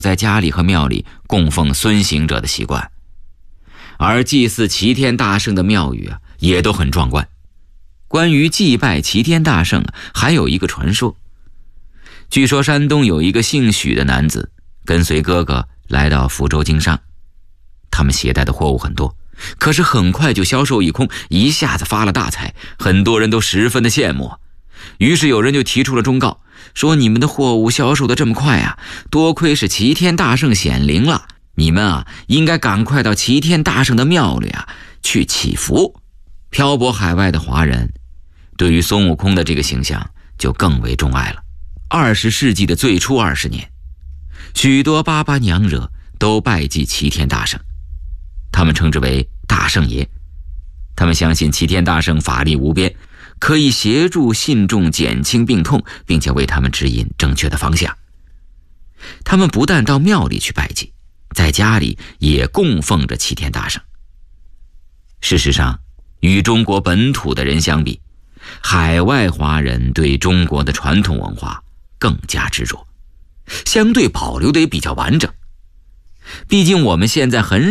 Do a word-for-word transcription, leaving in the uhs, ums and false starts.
在家里和庙里供奉孙行者的习惯，而祭祀齐天大圣的庙宇啊，也都很壮观。关于祭拜齐天大圣，还有一个传说。据说山东有一个姓许的男子，跟随哥哥来到福州经商，他们携带的货物很多，可是很快就销售一空，一下子发了大财，很多人都十分的羡慕。于是有人就提出了忠告，说你们的货物销售的这么快啊，多亏是齐天大圣显灵了，你们啊应该赶快到齐天大圣的庙里啊去祈福。漂泊海外的华人对于孙悟空的这个形象就更为钟爱了。二十世纪的最初二十年，许多巴巴娘惹都拜祭齐天大圣，他们称之为大圣爷。他们相信齐天大圣法力无边，可以协助信众减轻病痛，并且为他们指引正确的方向。他们不但到庙里去拜祭，在家里也供奉着齐天大圣。事实上，与中国本土的人相比，海外华人对中国的传统文化更加执着，相对保留的也比较完整。毕竟我们现在很